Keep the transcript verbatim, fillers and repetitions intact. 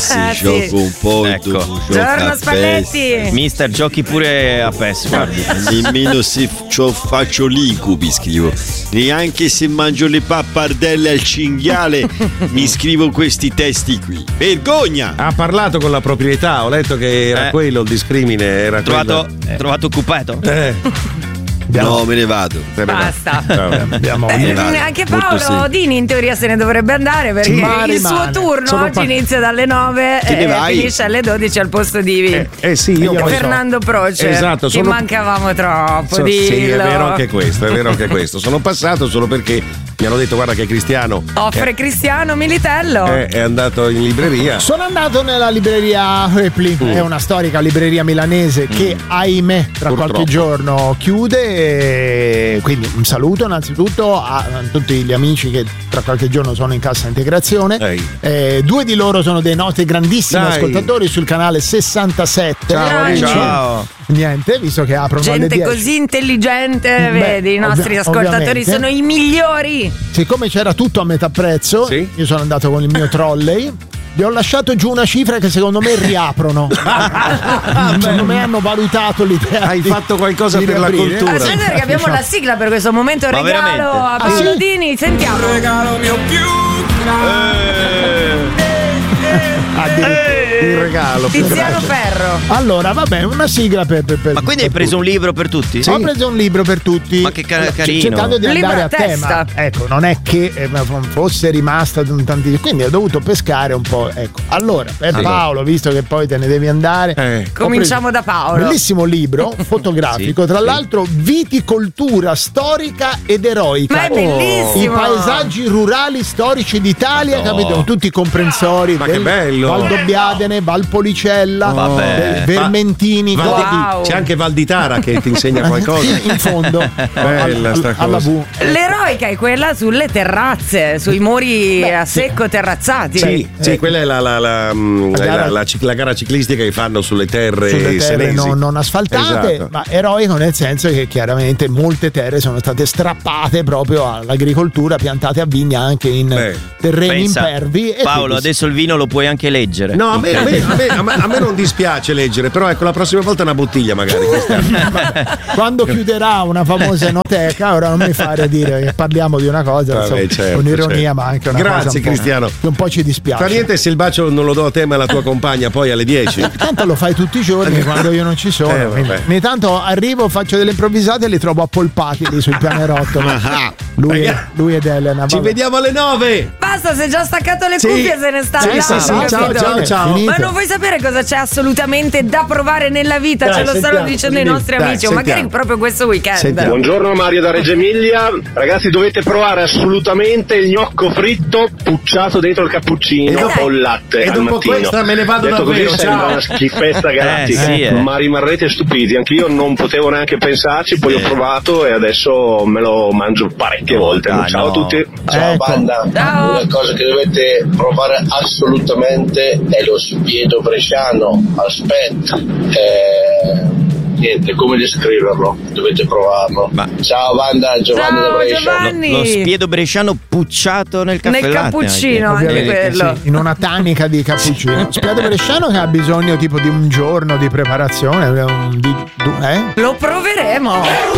Eh, gioco sì. un po'. Ecco. Buongiorno Spalletti. Mister, giochi pure a PES, guardi. Nemmeno se f- faccio l'incubi scrivo. Neanche se mangio le pappardelle al cinghiale mi scrivo questi testi qui. Vergogna! Ha parlato con la proprietà, ho letto che era Eh. quello il discrimine, era Trovato, quello. trovato occupato. Eh. No, me ne vado. Basta. Abbiamo Eh, vale. anche Molto Paolo semplice. Dini in teoria se ne dovrebbe andare perché Sì, ma il rimane. suo turno Sono oggi pa- inizia dalle nove Te ne e vai? finisce alle dodici al posto di Eh, eh sì, io poi so. Fernando Proce. Esatto, Ti sono- mancavamo troppo, So- dillo. sì, è vero anche questo, è vero anche questo. Sono passato solo perché mi hanno detto guarda che Cristiano Offre Cristiano Militello. è, è andato in libreria. Sono andato nella libreria Ripley, Mm. è una storica libreria milanese che ahimè tra Purtroppo. qualche giorno chiude, e quindi un saluto innanzitutto a, a tutti gli amici che tra qualche giorno sono in cassa integrazione. Ehi. Eh, due di loro sono dei nostri grandissimi Dai. ascoltatori sul canale sessantasette. Ciao, Quindi, ciao. Niente, visto che aprono alle Gente dieci. così intelligente, Beh, vedi, i nostri ovvia- ascoltatori ovviamente. sono i migliori. Siccome c'era tutto a metà prezzo, Sì. io sono andato con il mio trolley. Vi ho lasciato giù una cifra che secondo me riaprono. Secondo me hanno valutato l'idea. Hai di- fatto qualcosa di per la riaprire. cultura. Aspetta perché abbiamo la sigla per questo momento Ma regalo veramente? a Ah, Paolo sì? Dini, sentiamo. Addirittura. Il regalo. Tiziano Ferro. Allora, vabbè, una sigla per. per, per Ma quindi hai per preso un tutti. libro per tutti? Ho preso un libro per tutti. Ma che ca- Allora, carino. cercando di Un libro andare a a tema. testa. Ecco, non è che eh, fosse rimasta un tanti. Quindi ho dovuto pescare un po'. Ecco. Allora, per Sì. Paolo, visto che poi te ne devi andare. Eh. ho Cominciamo preso da Paolo. Bellissimo libro fotografico, Sì, tra sì. l'altro viticoltura storica ed eroica. Ma è Oh. bellissimo. I paesaggi rurali storici d'Italia, No. capito? Tutti i comprensori Ma del che bello. Valdombiadene, Valpolicella, Vabbè. del Vermentini, Val di- Wow. C'è anche Val di Tara che ti insegna qualcosa. in fondo Bella al- sta alla cosa. V. L'eroica è quella sulle terrazze, sui muri a secco terrazzati. Sì, sì, Eh. quella è la, la, la, mm, La la- gara- la cic- la gara ciclistica che fanno sulle terre, Sulle terre senesi. non, non asfaltate, Esatto. ma eroico nel senso che chiaramente molte terre sono state strappate proprio all'agricoltura, piantate a vigna anche in Beh, terreni Pensa, impervi. e Paolo, quindi- adesso il vino lo puoi anche leggere. No, a me, a, me, a, me, a me- a me non dispiace leggere, però ecco la prossima volta una bottiglia magari. quando chiuderà una famosa enoteca, ora non mi fare dire che parliamo di una cosa Vabbè, insomma, certo, con ironia, certo. ma anche una Grazie, cosa un po', Cristiano. che un po' ci dispiace. Fa niente se il bacio non lo do a te ma alla tua compagna poi alle dieci. Tanto lo fai tutti i giorni quando io non ci sono. Eh, quindi vabbè. ogni tanto arrivo, faccio delle improvvisate e li trovo appolpati lì sul pianerottolo. Lui, Ragazzi, lui ed Elena. Ci vabbè. vediamo alle nove. Basta, se già staccato le Sì. cuffie se ne sta Sì, andando. sì, sì, ciao, capito? ciao, ciao. Finite. Ma non vuoi sapere cosa c'è assolutamente da provare nella vita? Dai, Ce lo stanno sentiamo, dicendo i dimmi. nostri Dai, amici, o magari sentiamo. proprio questo weekend. Sentiamo. Buongiorno Mario da Reggio Emilia, ragazzi dovete provare assolutamente il gnocco fritto pucciato dentro il cappuccino Ed- o il latte ed al dopo mattino. questa me ne vado Detto davvero, così ciao. sembra una schifezza galattica, Eh, sì, eh. ma rimarrete stupiti, anch'io non potevo neanche pensarci, poi ho provato e adesso me lo mangio parecchie volte. ah, Ciao no. a tutti. Ciao Ecco. banda, Ciao. una cosa che dovete provare assolutamente è lo spiedo bresciano. Aspetta, eh, niente, come descriverlo? Dovete provarlo. Ma- Ciao banda, Giovanni da Ciao Brescia. Giovanni. Lo spiedo bresciano pucciato nel caffè Nel latte cappuccino, anche. anche Ovviamente, quello. sì, in una tanica di cappuccino. Spiado bresciano che ha bisogno tipo di un giorno di preparazione. un- di- du- eh? Lo proveremo.